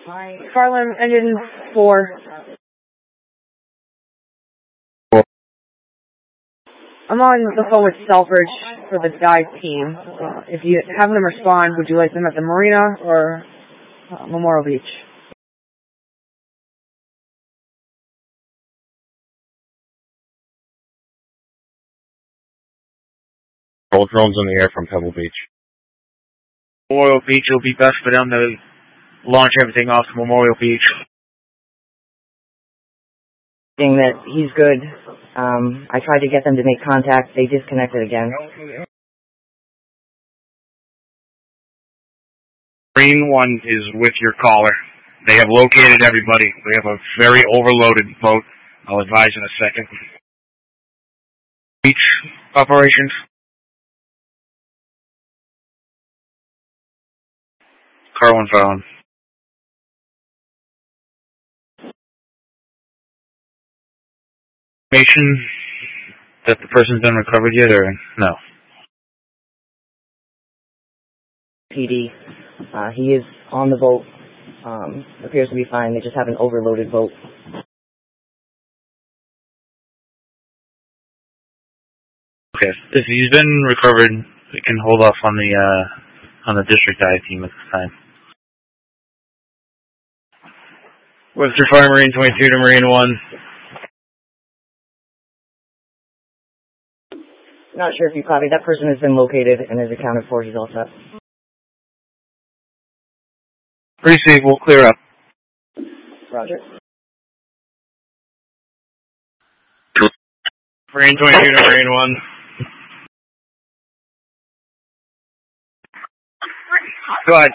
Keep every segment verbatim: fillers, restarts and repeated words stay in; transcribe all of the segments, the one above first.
Hi. Carlin, engine four. I'm on the phone with Selfridge for the dive team. Uh, if you have them respond, would you like them at the marina or uh, Memorial Beach? All drones in the air from Pebble Beach. Memorial Beach, it'll be best for them to launch everything off to Memorial Beach. Saying that he's good. Um, I tried to get them to make contact. They disconnected again. Marine one is with your caller. They have located everybody. We have a very overloaded boat. I'll advise in a second. Beach operations. Carlin Fallon. Information that the person's been recovered yet, or no? P D. Uh, he is on the boat. Um, appears to be fine. They just have an overloaded boat. Okay. If he's been recovered, we can hold off on the uh, on the district dive team at this time. Webster Fire Marine twenty-two to Marine one. Not sure if you copied. That person has been located and is accounted for. He's all set. Pretty safe. We'll clear up. Roger. Marine twenty-two to Marine one. Go ahead.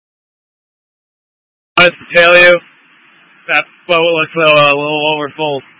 I wanted to tell you that boat looks a little, a little overfull.